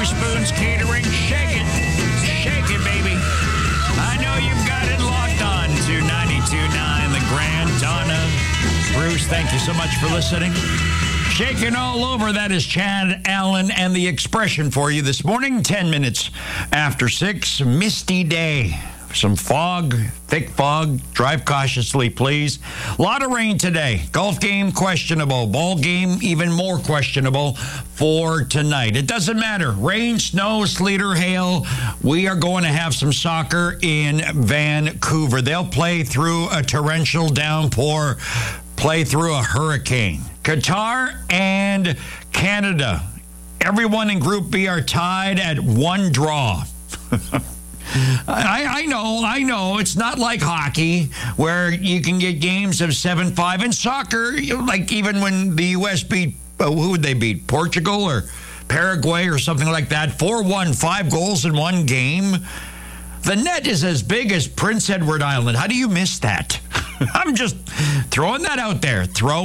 Spoons Catering. Shake it, baby. I know you've got it locked on to 92.9 The Grand. Donna, Bruce, thank you so much for listening. Shaking all over, that is Chad Allen and the Expression for you this morning, 10 minutes after 6, misty day. Some fog, thick fog. Drive cautiously, please. A lot of rain today. Golf game, questionable. Ball game, even more questionable for tonight. It doesn't matter. Rain, snow, sleet, or hail. We are going to have some soccer in Vancouver. They'll play through a torrential downpour, play through a hurricane. Qatar and Canada. Everyone in Group B are tied at one draw. I know. It's not like hockey where you can get games of 7-5. In soccer, like even when the U.S. beat, who would they beat? Portugal or Paraguay or something like that? 4-1, 5 goals in one game. The net is as big as Prince Edward Island. How do you miss that? I'm just throwing that out there.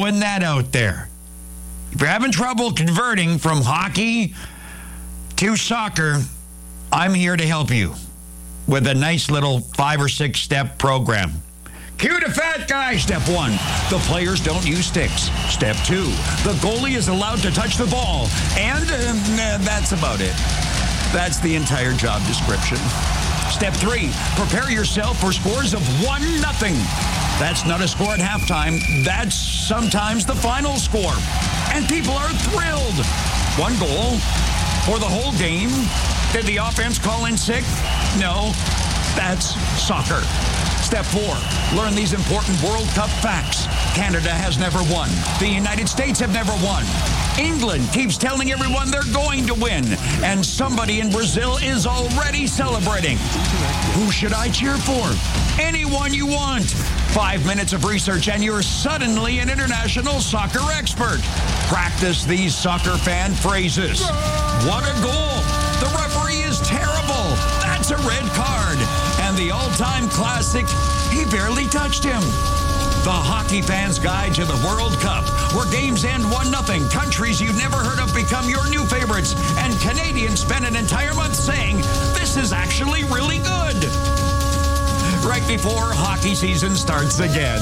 If you're having trouble converting from hockey to soccer, I'm here to help you with a nice little 5 or 6 step program. Cue the fat guy. Step 1, the players don't use sticks. Step 2, the goalie is allowed to touch the ball. And that's about it. That's the entire job description. Step 3, prepare yourself for scores of 1-0. That's not a score at halftime. That's sometimes the final score. And people are thrilled. 1 goal for the whole game. Did the offense call in sick? No, that's soccer. Step 4, learn these important World Cup facts. Canada has never won. The United States have never won. England keeps telling everyone they're going to win. And somebody in Brazil is already celebrating. Who should I cheer for? Anyone you want. 5 minutes of research and you're suddenly an international soccer expert. Practice these soccer fan phrases. What a goal. The referee is terrible. That's a red card. And the all-time classic, he barely touched him. The Hockey Fan's Guide to the World Cup, where games end 1-0. Countries you've never heard of become your new favorites. And Canadians spend an entire month saying, this is actually really good. Right before hockey season starts again.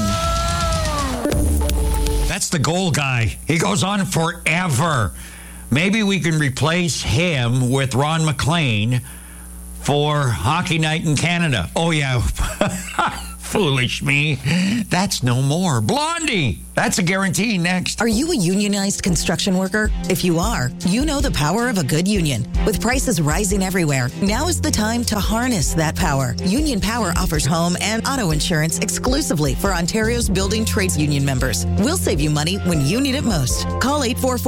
That's the goal guy. He goes on forever. Maybe we can replace him with Ron McLean for Hockey Night in Canada. Oh, yeah. Foolish me. That's no more. Blondie. That's a guarantee. Next. Are you a unionized construction worker? If you are, you know the power of a good union. With prices rising everywhere, now is the time to harness that power. Union Power offers home and auto insurance exclusively for Ontario's building trades union members. We'll save you money when you need it most. Call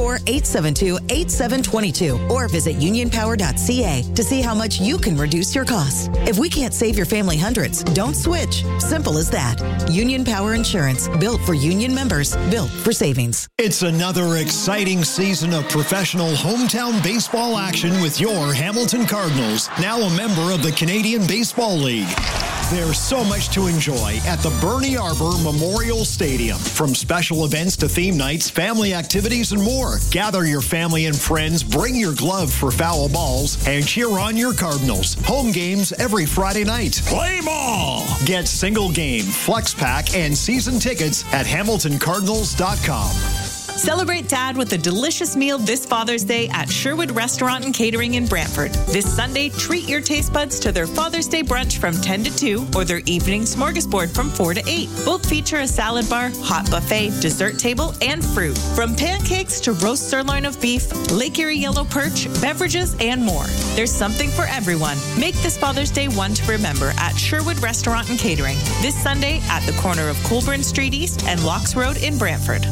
844-872-8722 or visit unionpower.ca to see how much you can reduce your costs. If we can't save your family hundreds, don't switch. Simple as that. Union Power Insurance, built for union members, built for savings. It's another exciting season of professional hometown baseball action with your Hamilton Cardinals, now a member of the Canadian Baseball League. There's so much to enjoy at the Bernie Arbor Memorial Stadium. From special events to theme nights, family activities, and more. Gather your family and friends, bring your glove for foul balls, and cheer on your Cardinals. Home games every Friday night. Play ball! Get single game, flex pack, and season tickets at HamiltonCardinals.com. Celebrate Dad with a delicious meal this Father's Day at Sherwood Restaurant and Catering in Brantford. This Sunday, treat your taste buds to their Father's Day brunch from 10 to 2 or their evening smorgasbord from 4 to 8. Both feature a salad bar, hot buffet, dessert table, and fruit. From pancakes to roast sirloin of beef, Lake Erie yellow perch, beverages, and more. There's something for everyone. Make this Father's Day one to remember at Sherwood Restaurant and Catering. This Sunday at the corner of Colburn Street East and Locks Road in Brantford.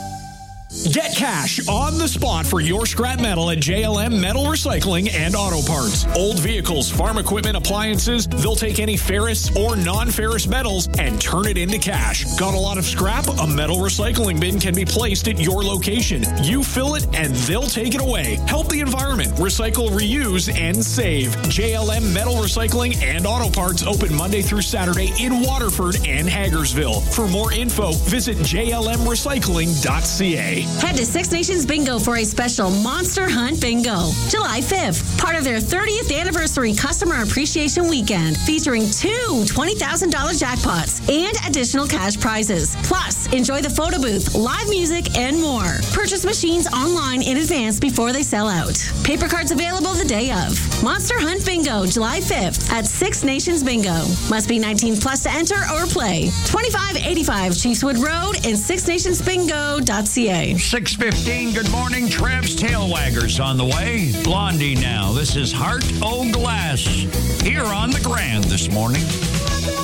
Get cash on the spot for your scrap metal at JLM Metal Recycling and Auto Parts. Old vehicles, farm equipment, appliances, they'll take any ferrous or non-ferrous metals and turn it into cash. Got a lot of scrap? A metal recycling bin can be placed at your location. You fill it and they'll take it away. Help the environment. Recycle, reuse, and save. JLM Metal Recycling and Auto Parts open Monday through Saturday in Waterford and Hagersville. For more info, visit jlmrecycling.ca. Head to Six Nations Bingo for a special Monster Hunt Bingo. July 5th, part of their 30th anniversary customer appreciation weekend, featuring 2 $20,000 jackpots and additional cash prizes. Plus, enjoy the photo booth, live music, and more. Purchase machines online in advance before they sell out. Paper cards available the day of. Monster Hunt Bingo, July 5th at Six Nations Bingo. Must be 19 plus to enter or play. 2585 Chiefswood Road and sixnationsbingo.ca. 6:15, good morning. Trev's Tailwaggers on the way. Blondie now. This is Heart O' Glass here on The Grand this morning.